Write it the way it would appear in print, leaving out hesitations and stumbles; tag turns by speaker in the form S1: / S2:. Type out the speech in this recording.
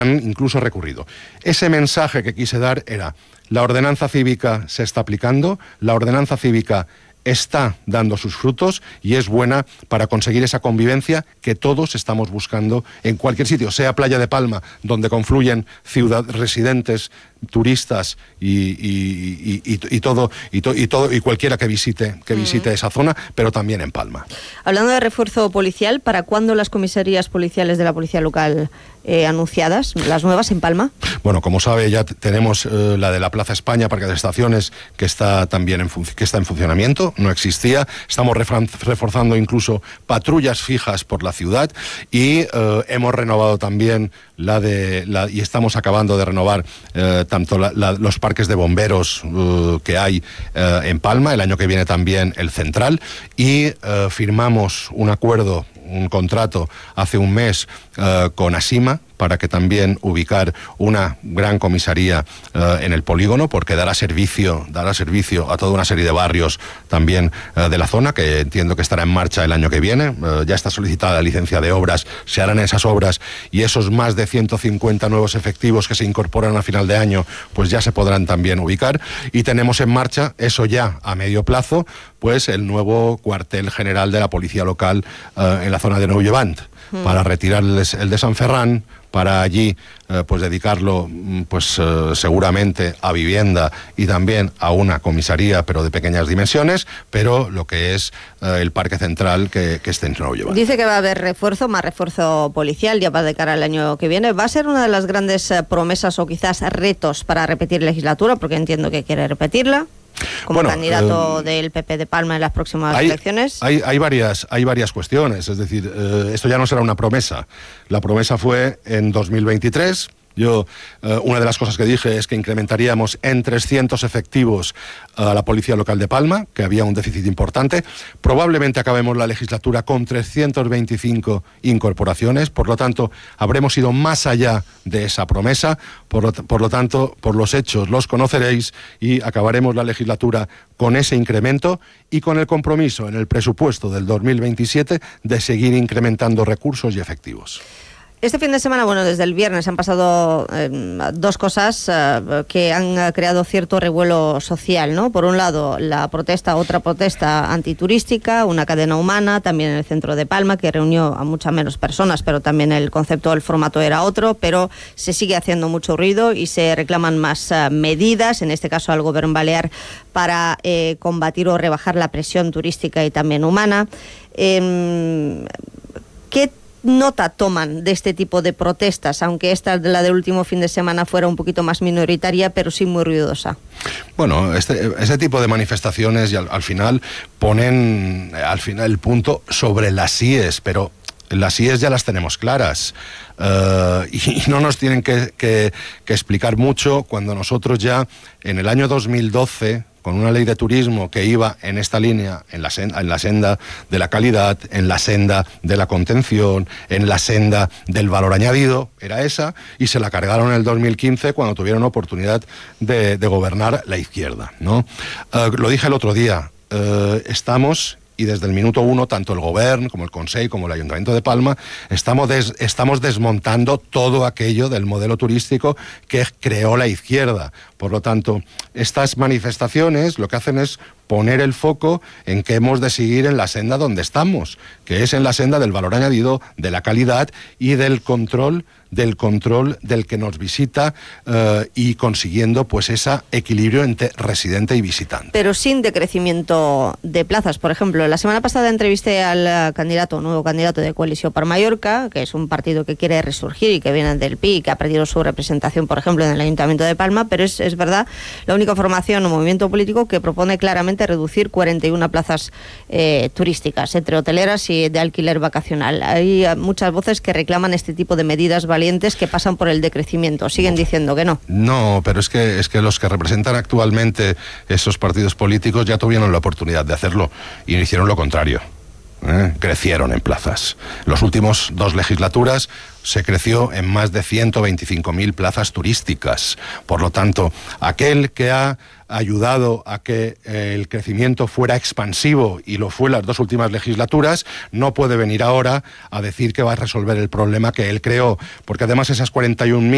S1: incluso recurrido. Ese mensaje que quise dar era: la ordenanza cívica se está aplicando, la ordenanza cívica está dando sus frutos y es buena para conseguir esa convivencia que todos estamos buscando en cualquier sitio, sea Playa de Palma, donde confluyen residentes, turistas y cualquiera que visite esa zona, pero también en Palma.
S2: Hablando de refuerzo policial, ¿para cuándo las comisarías policiales de la policía local anunciadas, las nuevas en Palma?
S1: Bueno, como sabe, ya tenemos la de la Plaza España, Parque de Estaciones, que está también en funcionamiento, no existía. Estamos reforzando incluso patrullas fijas por la ciudad y hemos renovado también y estamos acabando de renovar tanto los parques de bomberos que hay en Palma, el año que viene también el central, y firmamos un contrato hace un mes con Asima para que también ubicar una gran comisaría en el polígono, porque dará servicio a toda una serie de barrios también de la zona, que entiendo que estará en marcha el año que viene. Ya está solicitada la licencia de obras, se harán esas obras y esos más de 150 nuevos efectivos que se incorporan a final de año, pues ya se podrán también ubicar. Y tenemos en marcha, eso ya a medio plazo, pues el nuevo cuartel general de la policía local en la zona de Nou Llevant, para retirar el de San Ferran, para allí pues dedicarlo seguramente a vivienda y también a una comisaría, pero de pequeñas dimensiones, pero lo que es el parque central que esté en Nou Llevant.
S2: Dice que va a haber más refuerzo policial ya para de cara al año que viene. ¿Va a ser una de las grandes promesas o quizás retos para repetir legislatura? Porque entiendo que quiere repetirla como candidato del PP de Palma en las próximas elecciones.
S1: Hay varias cuestiones, es decir, esto ya no será una promesa. La promesa fue en 2023. Una de las cosas que dije es que incrementaríamos en 300 efectivos a la Policía Local de Palma, que había un déficit importante. Probablemente acabemos la legislatura con 325 incorporaciones, por lo tanto, habremos ido más allá de esa promesa, por lo tanto, por los hechos los conoceréis y acabaremos la legislatura con ese incremento y con el compromiso en el presupuesto del 2027 de seguir incrementando recursos y efectivos.
S2: Este fin de semana, desde el viernes han pasado dos cosas que han creado cierto revuelo social, ¿no? Por un lado, otra protesta antiturística, una cadena humana, también en el centro de Palma, que reunió a muchas menos personas, pero también el concepto del formato era otro, pero se sigue haciendo mucho ruido y se reclaman más medidas, en este caso al Gobierno balear, para combatir o rebajar la presión turística y también humana. ¿Qué nota toman de este tipo de protestas, aunque la del último fin de semana fuera un poquito más minoritaria, pero sí muy ruidosa?
S1: Bueno, ese tipo de manifestaciones al final ponen el punto sobre las IES, pero las IES ya las tenemos claras. Y no nos tienen que explicar mucho cuando nosotros ya en el año 2012, con una ley de turismo que iba en esta línea, en la senda de la calidad, en la senda de la contención, en la senda del valor añadido, era esa, y se la cargaron en el 2015 cuando tuvieron oportunidad de gobernar la izquierda, ¿no? Lo dije el otro día, estamos... Y desde el minuto uno, tanto el Gobierno como el Consell como el Ayuntamiento de Palma estamos desmontando todo aquello del modelo turístico que creó la izquierda. Por lo tanto, estas manifestaciones lo que hacen es poner el foco en que hemos de seguir en la senda donde estamos, que es en la senda del valor añadido, de la calidad y del control del que nos visita y consiguiendo pues ese equilibrio entre residente y visitante.
S2: Pero sin decrecimiento de plazas. Por ejemplo, la semana pasada entrevisté al nuevo candidato de Coalició per Mallorca, que es un partido que quiere resurgir y que viene del PI, que ha perdido su representación, por ejemplo, en el Ayuntamiento de Palma, pero es verdad, la única formación o movimiento político que propone claramente reducir 41 plazas turísticas, entre hoteleras y de alquiler vacacional. Hay muchas voces que reclaman este tipo de medidas valientes que pasan por el decrecimiento. Siguen diciendo que no.
S1: No, pero es que los que representan actualmente esos partidos políticos ya tuvieron la oportunidad de hacerlo y hicieron lo contrario. Crecieron en plazas. Los últimos 2 legislaturas se creció en más de 125.000 plazas turísticas. Por lo tanto, aquel que ha ayudado a que el crecimiento fuera expansivo y lo fue las 2 últimas legislaturas, no puede venir ahora a decir que va a resolver el problema que él creó, porque además esas 41.000